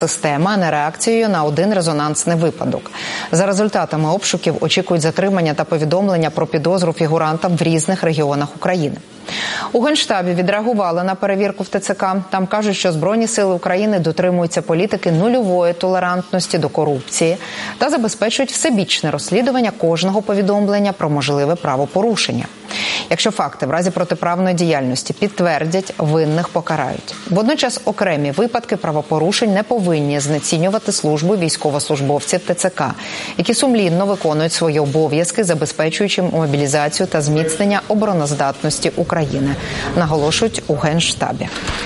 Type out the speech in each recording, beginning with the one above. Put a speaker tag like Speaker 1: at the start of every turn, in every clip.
Speaker 1: системи, а не реакцією на один резонансний випадок. За результатами обшуків очікують затримання та повідомлення про підозру фігурантам в різних регіонах України. У Генштабі відреагували на перевірку в ТЦК. Там кажуть, що Збройні сили України дотримуються політики нульової толерантності до корупції та забезпечують всебічне розслідування кожного повідомлення про можливе правопорушення. Якщо факти в разі протиправної діяльності підтвердять, винних покарають. Водночас окремі випадки правопорушень не повинні знецінювати службу військовослужбовців ТЦК, які сумлінно виконують свої обов'язки, забезпечуючи мобілізацію та зміцнення обороноздатності України, наголошують у Генштабі.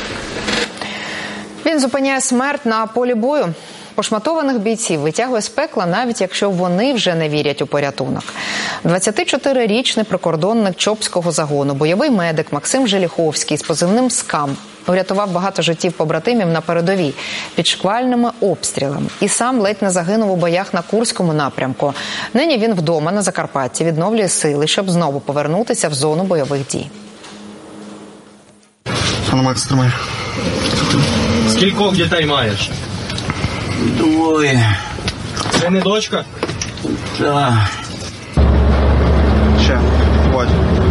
Speaker 1: Він зупиняє смерть на полі бою. Пошматованих бійців витягує з пекла, навіть якщо вони вже не вірять у порятунок. 24-річний прикордонник Чопського загону, бойовий медик Максим Желіховський з позивним «Скам» врятував багато життів побратимів на передовій під шквальними обстрілами. І сам ледь не загинув у боях на Курському напрямку. Нині він вдома на Закарпатті відновлює сили, щоб знову повернутися в зону бойових дій.
Speaker 2: Пане Макс, тримай.
Speaker 3: Скількох дітей маєш?
Speaker 2: Двоє.
Speaker 3: Це не дочка?
Speaker 2: Так. Ще. Ходь.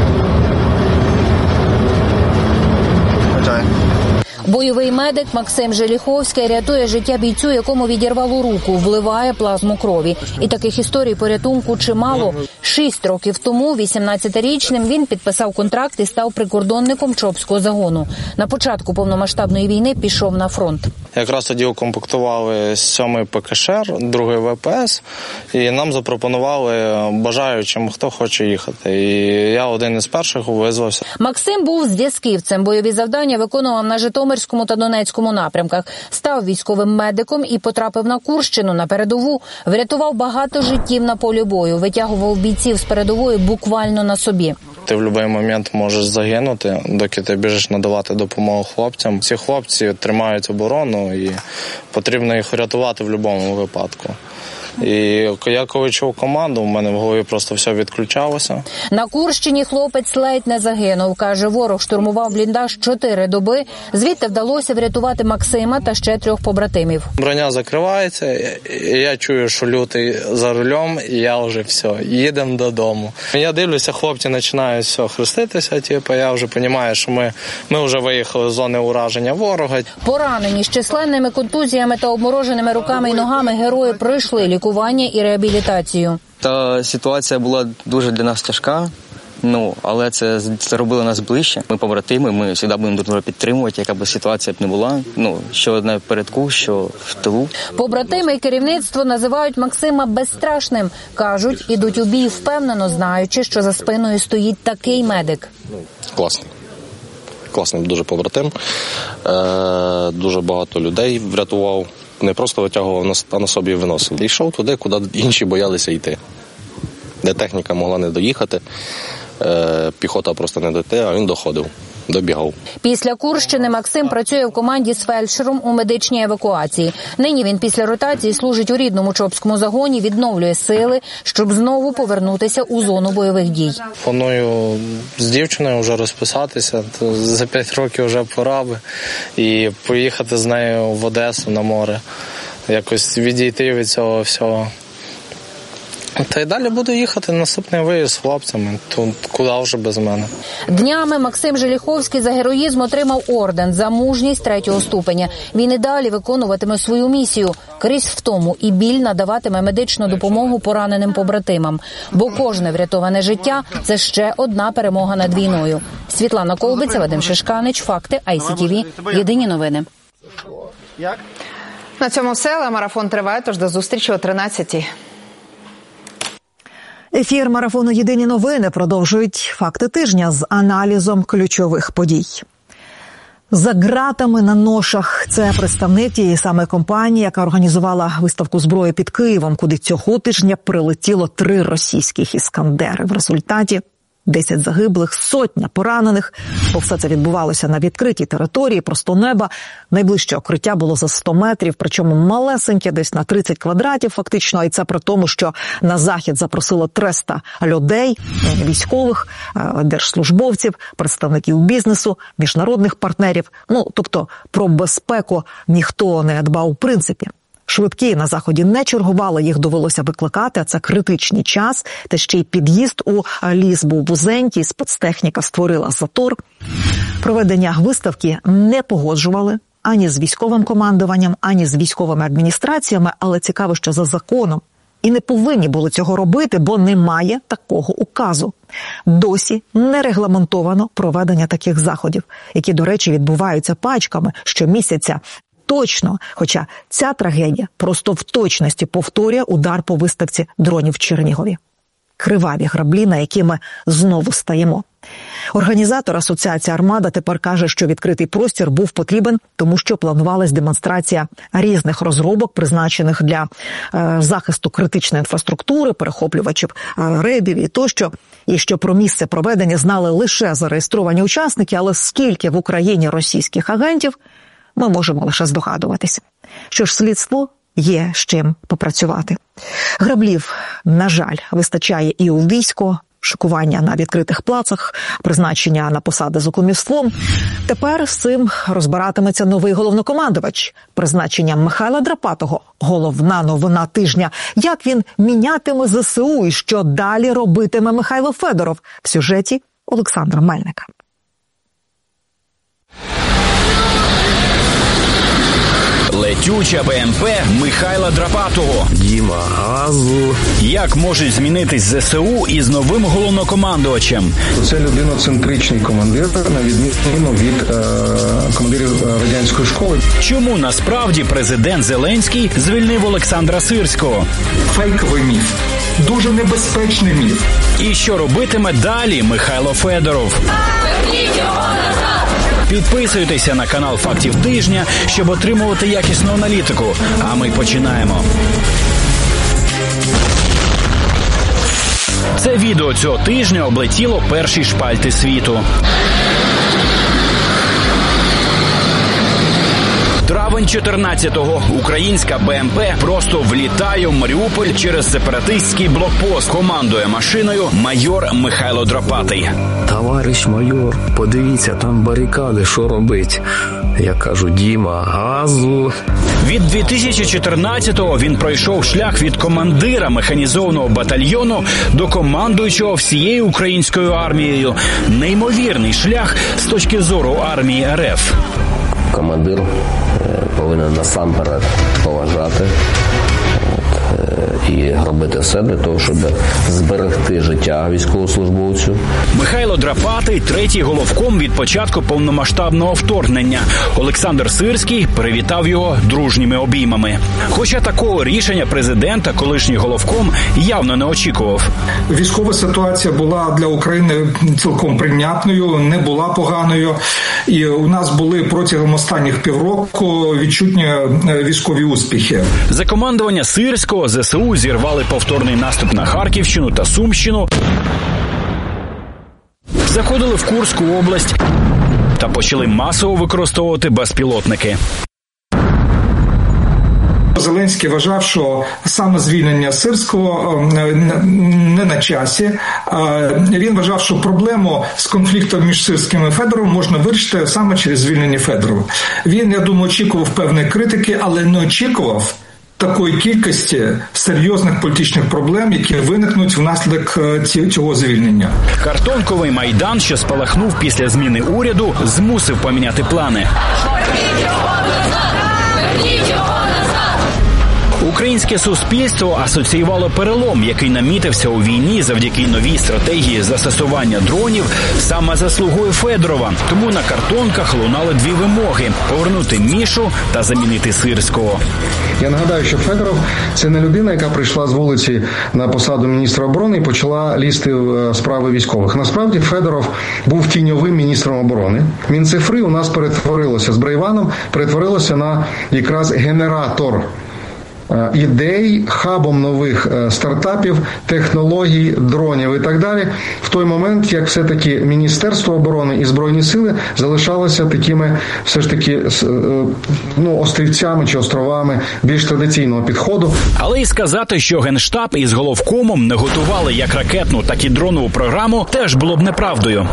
Speaker 2: Ходь.
Speaker 4: Бойовий медик Максим Желіховський рятує життя бійцю, якому відірвало руку, вливає плазму крові. І таких історій порятунку чимало. 6 років тому, 18-річним, він підписав контракт і став прикордонником Чопського загону. На початку повномасштабної війни пішов на фронт.
Speaker 5: Якраз тоді укомплектували 7-й ПКШР, 2-й ВПС, і нам запропонували бажаючим, хто хоче їхати. І я один із перших визвався.
Speaker 4: Максим був зв'язківцем. Бойові завдання виконував на Житомирському та Донецькому напрямках. Став військовим медиком і потрапив на Курщину, на передову. Врятував багато життів на полі бою. Витягував бійців з передової буквально на собі.
Speaker 5: Ти в будь-який момент можеш загинути, доки ти біжиш надавати допомогу хлопцям. Ці хлопці тримають оборону і потрібно їх рятувати в будь-якому випадку. І я коли чув команду, у мене в голові просто все відключалося.
Speaker 4: На Курщині хлопець ледь не загинув. Каже, ворог штурмував бліндаж 4 доби. Звідти вдалося врятувати Максима та ще 3 побратимів.
Speaker 5: Броня закривається, і я чую, що лютий за рулем, і я вже все, їдемо додому. Я дивлюся, хлопці починають все хреститися, я вже розумію, що ми вже виїхали з зони ураження ворога.
Speaker 4: Поранені з численними контузіями та обмороженими руками і ногами герої пройшли лікування і реабілітацію.
Speaker 6: Та ситуація була дуже для нас тяжка, але це робило нас ближче. Ми побратими, ми завжди будемо друг друга підтримувати, яка б ситуація б не була. Що на передку, що в тилу.
Speaker 4: Побратими і керівництво називають Максима безстрашним. Кажуть, ідуть у бій впевнено, знаючи, що за спиною стоїть такий медик.
Speaker 7: Класний дуже побратим. Дуже багато людей врятував. Не просто витягував, а на собі виносив. Йшов туди, куди інші боялися йти. Де техніка могла не доїхати, піхота просто не дойти, а він доходив, добігав.
Speaker 4: Після Курщини Максим працює в команді з фельдшером у медичній евакуації. Нині він після ротації служить у рідному Чопському загоні, відновлює сили, щоб знову повернутися у зону бойових дій.
Speaker 5: Планую з дівчиною вже розписатися, за 5 років вже пора би, і поїхати з нею в Одесу на море, якось відійти від цього всього. Та й далі буду їхати на наступний виїзд з хлопцями, то куди вже без мене.
Speaker 4: Днями Максим Желіховський за героїзм отримав орден за мужність 3-го ступеня. Він і далі виконуватиме свою місію. Крізь втому і біль надаватиме медичну допомогу пораненим побратимам. Бо кожне врятоване життя – це ще одна перемога над війною. Світлана Колбиця, Вадим Шишканич, Факти, ICTV. Єдині новини.
Speaker 1: На цьому все, але марафон триває, тож до зустрічі о 13-й.
Speaker 8: Ефір марафону «Єдині новини» продовжують «Факти тижня» з аналізом ключових подій. За ґратами на ношах – це представник тієї самої компанії, яка організувала виставку зброї під Києвом, куди цього тижня прилетіло 3 російських «Іскандери». В результаті 10 загиблих, сотня поранених, бо все це відбувалося на відкритій території, просто неба. Найближче укриття було за 100 метрів, причому малесеньке, десь на 30 квадратів фактично, і це при тому, що на захід запросило 300 людей, військових, держслужбовців, представників бізнесу, міжнародних партнерів. Тобто про безпеку ніхто не дбав у принципі. Швидкі на Заході не чергували, їх довелося викликати, а це критичний час. Та ще й під'їзд у ліс був вузенький, спецтехніка створила затор. Проведення виставки не погоджували ані з військовим командуванням, ані з військовими адміністраціями, але цікаво, що за законом. І не повинні були цього робити, бо немає такого указу. Досі не регламентовано проведення таких заходів, які, до речі, відбуваються пачками щомісяця. Точно, хоча ця трагедія просто в точності повторює удар по виставці дронів в Чернігові. Криваві граблі, на які ми знову стаємо. Організатор асоціації «Армада» тепер каже, що відкритий простір був потрібен, тому що планувалась демонстрація різних розробок, призначених для захисту критичної інфраструктури, перехоплювачів ребів і тощо. І що про місце проведення знали лише зареєстровані учасники, але скільки в Україні російських агентів, ми можемо лише здогадуватись. Що ж, слідство є з чим попрацювати. Граблів, на жаль, вистачає і у війську, шикування на відкритих плацах, призначення на посади з кумівством. Тепер з цим розбиратиметься новий головнокомандувач. Призначення Михайла Драпатого – головна новина тижня. Як він мінятиме ЗСУ і що далі робитиме Михайло Федоров? В сюжеті Олександра Мельника.
Speaker 9: Летюча БМП Михайла Драпатого.
Speaker 10: Діма, газу.
Speaker 9: Як можуть змінитись ЗСУ із новим головнокомандувачем?
Speaker 11: Це людиноцентричний командир, на відміну від командирів радянської школи.
Speaker 9: Чому насправді президент Зеленський звільнив Олександра Сирського?
Speaker 11: Фейковий міф. Дуже небезпечний міф.
Speaker 9: І що робитиме далі Михайло Федоров? Підписуйтеся на канал «Фактів тижня», щоб отримувати якісну аналітику. А ми починаємо. Це відео цього тижня облетіло перші шпальти світу. Травень 14-го. Українська БМП просто влітає в Маріуполь через сепаратистський блокпост. Командує машиною майор Михайло Драпатий.
Speaker 10: Товариш майор, подивіться, там барикади, що робить? Я кажу, Діма, газу.
Speaker 9: Від 2014-го він пройшов шлях від командира механізованого батальйону до командуючого всією українською армією. Неймовірний шлях з точки зору армії РФ.
Speaker 12: Командир повинен насамперед поважати і робити все для того, щоб зберегти життя військовослужбовцю.
Speaker 9: Михайло Драпатий – третій головком від початку повномасштабного вторгнення. Олександр Сирський привітав його дружніми обіймами. Хоча такого рішення президента колишній головком явно не очікував.
Speaker 11: Військова ситуація була для України цілком прийнятною, не була поганою. І у нас були протягом останніх півроку відчутні військові успіхи.
Speaker 9: За командування Сирського ЗСУ зірвали повторний наступ на Харківщину та Сумщину, заходили в Курську область та почали масово використовувати безпілотники.
Speaker 11: Зеленський вважав, що саме звільнення Сирського не на часі. Він вважав, що проблему з конфліктом між Сирським і Федоровим можна вирішити саме через звільнення Федорова. Він, я думаю, очікував певної критики, але не очікував такої кількості серйозних політичних проблем, які виникнуть внаслідок цього звільнення.
Speaker 9: Картонковий Майдан, що спалахнув після зміни уряду, змусив поміняти плани. Українське суспільство асоціювало перелом, який намітився у війні завдяки новій стратегії застосування дронів саме заслугою Федорова. Тому на картонках лунали дві вимоги – повернути Мішу та замінити Сирського.
Speaker 11: Я нагадаю, що Федоров – це не людина, яка прийшла з вулиці на посаду міністра оборони і почала лізти в справи військових. Насправді Федоров був тіньовим міністром оборони. Мінцифри у нас перетворилося з Брейваном, перетворилося на якраз генератор
Speaker 13: ідей, хабом нових стартапів, технологій, дронів і так далі, в той момент, як все-таки Міністерство оборони і Збройні сили залишалося такими все ж таки острівцями чи островами більш традиційного підходу.
Speaker 9: Але і сказати, що Генштаб із головкомом не готували як ракетну, так і дронову програму, теж було б неправдою.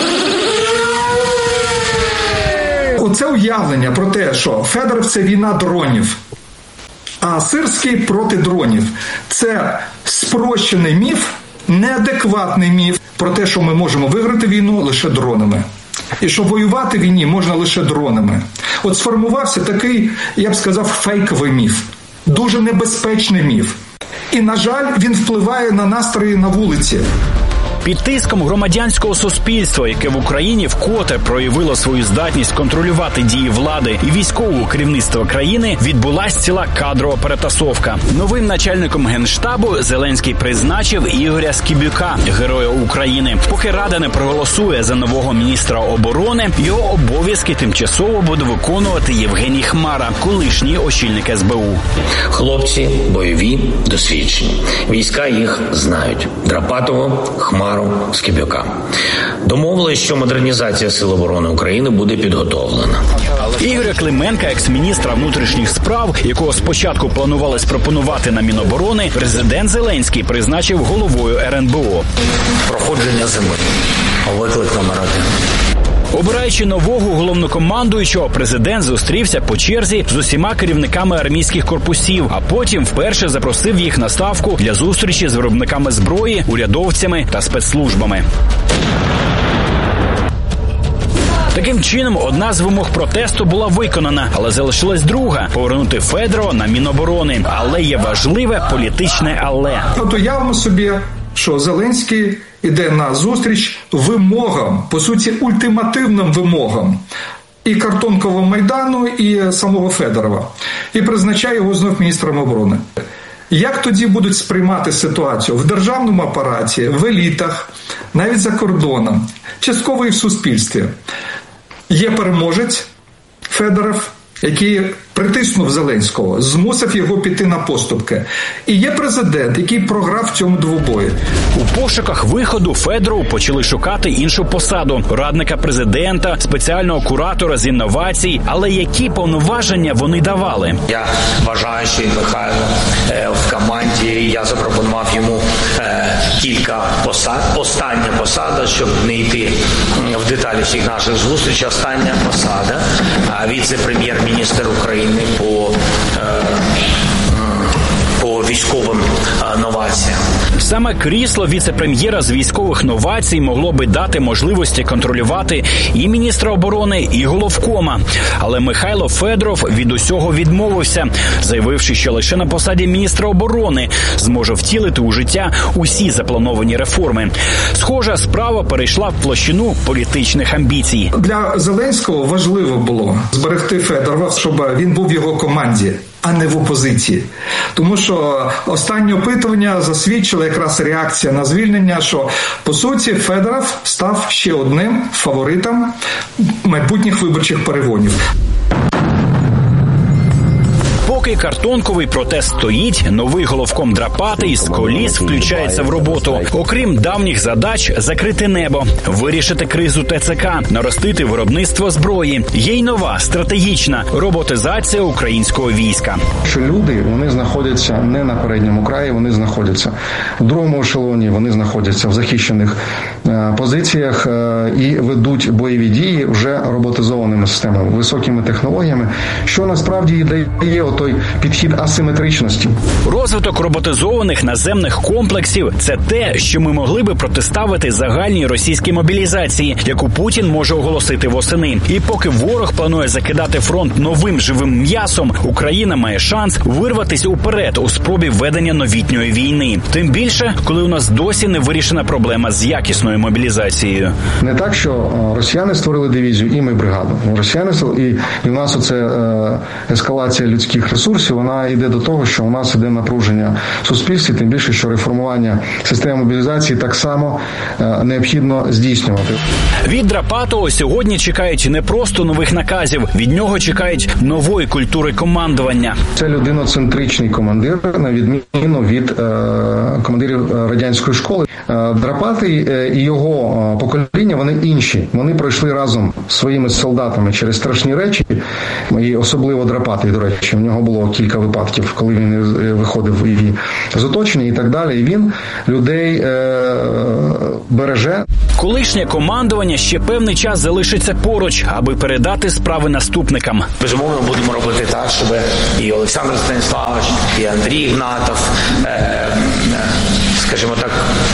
Speaker 11: Оце уявлення про те, що Федоров – це війна дронів, а Сирський проти дронів. Це спрощений міф, неадекватний міф про те, що ми можемо виграти війну лише дронами. І що воювати в війні можна лише дронами. От сформувався такий, я б сказав, фейковий міф. Дуже небезпечний міф. І, на жаль, він впливає на настрої на вулиці.
Speaker 9: Під тиском громадянського суспільства, яке в Україні вкотре проявило свою здатність контролювати дії влади і військового керівництва країни, відбулась ціла кадрова перетасовка. Новим начальником Генштабу Зеленський призначив Ігоря Скібюка, героя України. Поки Рада не проголосує за нового міністра оборони, його обов'язки тимчасово буде виконувати Євгеній Хмара, колишній очільник СБУ.
Speaker 14: Хлопці бойові, досвідчені. Війська їх знають. Драпатого, Хмару, Скібюка. Домовились, що модернізація Сил оборони України буде підготовлена.
Speaker 9: Ігоря Клименка, екс-міністра внутрішніх справ, якого спочатку планувалось пропонувати на Міноборони, президент Зеленський призначив головою РНБО.
Speaker 14: Проходження зими. Виклик номер 1.
Speaker 9: Обираючи нового головнокомандуючого, президент зустрівся по черзі з усіма керівниками армійських корпусів, а потім вперше запросив їх на ставку для зустрічі з виробниками зброї, урядовцями та спецслужбами. Таким чином, одна з вимог протесту була виконана, але залишилась друга – повернути Федорова на Міноборони. Але є важливе політичне «але».
Speaker 11: От уявимо собі, що Зеленський іде на зустріч вимогам, по суті, ультимативним вимогам і Картонкового Майдану, і самого Федорова, і призначає його знов міністром оборони. Як тоді будуть сприймати ситуацію в державному апараті, в елітах, навіть за кордоном, частково і в суспільстві? Є переможець Федоров, який притиснув Зеленського, змусив його піти на поступки. І є президент, який програв в цьому двобої.
Speaker 9: У пошуках виходу Федорову почали шукати іншу посаду – радника президента, спеціального куратора з інновацій. Але які повноваження вони давали?
Speaker 14: Я вважаю, що Михайло в команді, я запропонував йому кілька посад. Остання посада, щоб не йти в деталі всіх наших зустрічей, остання посада – віце-прем'єр-міністр України по військовим новаціям.
Speaker 9: Саме крісло віце-прем'єра з військових новацій могло би дати можливості контролювати і міністра оборони, і головкома. Але Михайло Федоров від усього відмовився, заявивши, що лише на посаді міністра оборони зможе втілити у життя усі заплановані реформи. Схожа справа перейшла в площину політичних амбіцій.
Speaker 11: Для Зеленського важливо було зберегти Федорова, щоб він був в його команді, а не в опозиції. Тому що останнє опитування засвідчило якраз реакція на звільнення, що, по суті, Федоров став ще одним фаворитом майбутніх виборчих перегонів.
Speaker 9: Поки картонковий протест стоїть, новий головком Драпатий з коліс включається в роботу. Окрім давніх задач – закрити небо, вирішити кризу ТЦК, наростити виробництво зброї. Є й нова, стратегічна – роботизація українського війська.
Speaker 13: Що люди, вони знаходяться не на передньому краї, вони знаходяться в другому ешелоні, вони знаходяться в захищених позиціях і ведуть бойові дії вже роботизованими системами, високими технологіями, що насправді і дає той підхід асиметричності.
Speaker 9: Розвиток роботизованих наземних комплексів – це те, що ми могли би протиставити загальній російській мобілізації, яку Путін може оголосити восени. І поки ворог планує закидати фронт новим живим м'ясом, Україна має шанс вирватися уперед у спробі ведення новітньої війни. Тим більше, коли у нас досі не вирішена проблема з якісною мобілізацією.
Speaker 13: Не так, що росіяни створили дивізію і ми бригаду. Росіяни і в нас оце ескалація людських ресурсів ресурсів, вона йде до того, що у нас йде напруження в суспільстві, тим більше, що реформування системи мобілізації так само необхідно здійснювати.
Speaker 9: Від Драпатого сьогодні чекають не просто нових наказів, від нього чекають нової культури командування.
Speaker 13: Це людиноцентричний командир, на відміну від командирів радянської школи. Драпатий і його покоління, вони інші. Вони пройшли разом з своїми солдатами через страшні речі, і особливо Драпатий, до речі. В нього було кілька випадків, коли він виходив і з оточення і так далі. І він людей береже.
Speaker 9: Колишнє командування ще певний час залишиться поруч, аби передати справи наступникам.
Speaker 14: Безумовно, будемо робити так, щоб і Олександр Станіславович, і Андрій Ігнатов, скажімо так,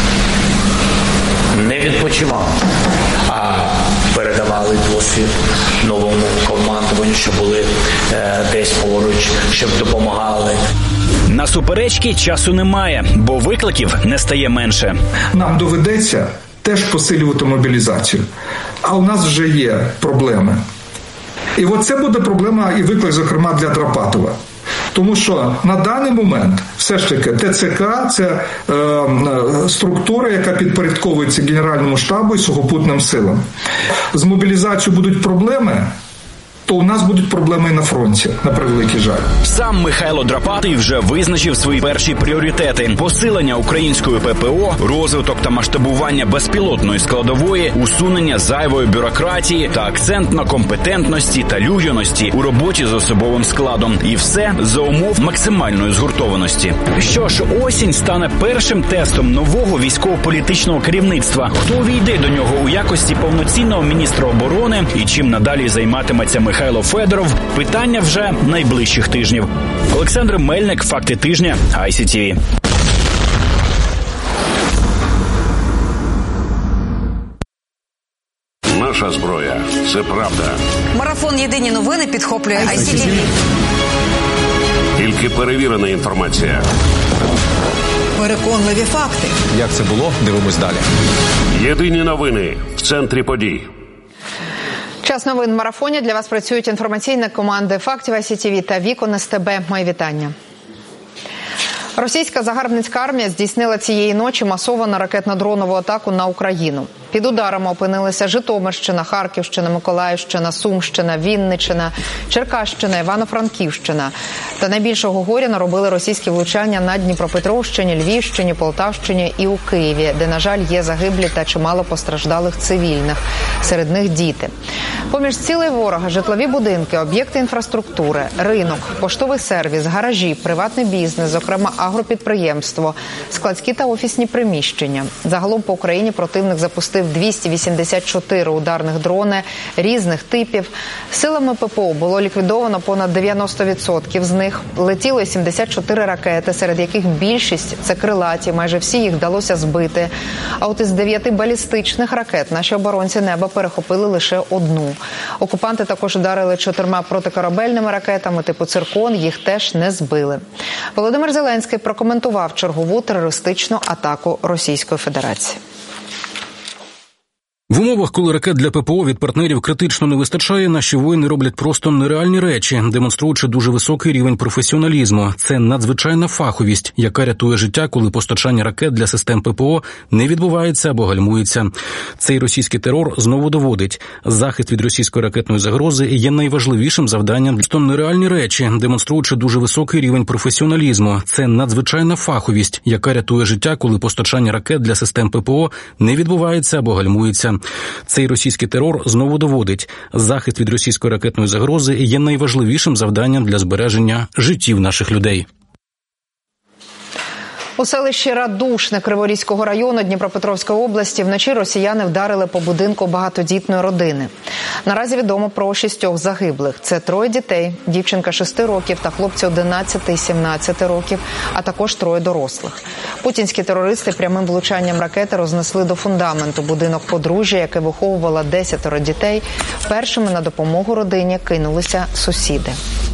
Speaker 14: не відпочивали, а передавали досвід новому командуванню, щоб були десь поруч, щоб допомагали.
Speaker 9: На суперечки часу немає, бо викликів не стає менше.
Speaker 11: Нам доведеться теж посилювати мобілізацію. А у нас вже є проблеми. І от це буде проблема і виклик, зокрема, для Драпатова. Тому що на даний момент все ж таки ТЦК – це структура, яка підпорядковується Генеральному штабу і сухопутним силам. З мобілізацією будуть проблеми, то у нас будуть проблеми і на фронті, на превеликий жаль.
Speaker 9: Сам Михайло Драпатий вже визначив свої перші пріоритети: посилення української ППО, розвиток та масштабування безпілотної складової, усунення зайвої бюрократії та акцент на компетентності та людяності у роботі з особовим складом. І все за умов максимальної згуртованості. Що ж, осінь стане першим тестом нового військово-політичного керівництва. Хто увійде до нього у якості повноцінного міністра оборони і чим надалі займатиметься Михайло Федоров – питання вже найближчих тижнів. Олександр Мельник, «Факти тижня», ICTV.
Speaker 15: Наша зброя – це правда.
Speaker 16: Марафон «Єдині новини» підхоплює ICTV.
Speaker 15: Тільки перевірена інформація.
Speaker 16: Переконливі факти.
Speaker 17: Як це було? Дивимось далі.
Speaker 15: Єдині новини в центрі подій.
Speaker 1: Час новин в марафоні. Для вас працюють інформаційні команди «Фактів», ICTV та «Вікон СТБ». Мої вітання. Російська загарбницька армія здійснила цієї ночі масовану ракетно-дронову атаку на Україну. Під ударами опинилися Житомирщина, Харківщина, Миколаївщина, Сумщина, Вінниччина, Черкащина, Івано-Франківщина. Та найбільшого горя наробили російські влучання на Дніпропетровщині, Львівщині, Полтавщині і у Києві, де, на жаль, є загиблі та чимало постраждалих цивільних. Серед них діти. Поміж цілей ворога – житлові будинки, об'єкти інфраструктури, ринок, поштовий сервіс, гаражі, приватний бізнес, зокрема агропідприємство, складські та офісні приміщення. Загалом по Україні противник запустив 284 ударних дрони різних типів. Силами ППО було ліквідовано понад 90% з них. Летіло 74 ракети, серед яких більшість – це крилаті, майже всі їх вдалося збити. А от із 9 балістичних ракет наші оборонці неба перехопили лише одну. Окупанти також ударили 4 протикорабельними ракетами типу «Циркон», їх теж не збили. Володимир Зеленський прокоментував чергову терористичну атаку Російської Федерації.
Speaker 18: В умовах, коли ракет для ППО від партнерів критично не вистачає, наші воїни роблять просто нереальні речі, демонструючи дуже високий рівень професіоналізму. Це надзвичайна фаховість, яка рятує життя, коли постачання ракет для систем ППО не відбувається або гальмується. Цей російський терор знову доводить. Захист від російської ракетної загрози є найважливішим завданням. Просто нереальні речі, демонструючи дуже високий рівень професіоналізму. Це надзвичайна фаховість, яка рятує життя, коли постачання ракет для систем ППО не відбувається або гальмується. Цей російський терор знову доводить. Захист від російської ракетної загрози є найважливішим завданням для збереження життів наших людей.
Speaker 1: У селищі Радушне Криворізького району Дніпропетровської області вночі росіяни вдарили по будинку багатодітної родини. Наразі відомо про 6 загиблих. Це 3 дітей, дівчинка 6 років та хлопці 11 і 17 років, а також 3 дорослих. Путінські терористи прямим влучанням ракети рознесли до фундаменту будинок подружжя, яке виховувало 10 дітей. Першими на допомогу родині кинулися сусіди.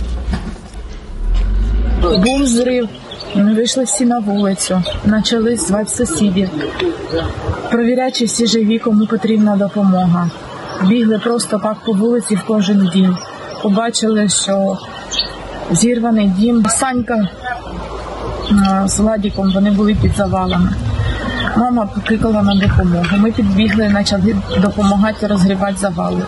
Speaker 19: Був зрив. Ми вийшли всі на вулицю, почали звати сусідів, провіряти, чи всі живі, кому потрібна допомога. Бігли просто так по вулиці в кожен дім. Побачили, що зірваний дім. Санька з Владіком, вони були під завалами. Мама покликала на допомогу. Ми підбігли, почали допомагати розгрібати завали.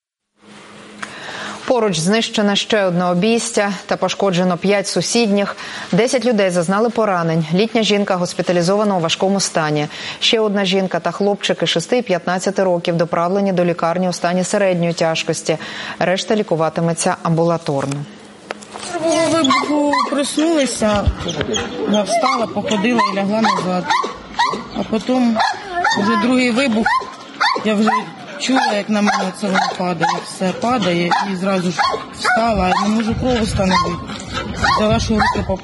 Speaker 1: Поруч знищене ще одне обійстя та пошкоджено 5 сусідніх. 10 людей зазнали поранень. Літня жінка госпіталізована у важкому стані. Ще одна жінка та хлопчики 6 і 15 років доправлені до лікарні у стані середньої тяжкості. Решта лікуватиметься амбулаторно.
Speaker 20: З вибуху проснулися, я встала, походила і лягла назад. А потім вже другий вибух, я вже чула, як на мене це воно падає, все падає, і зразу ж встала, не можу кров встановити. Взяла, що руки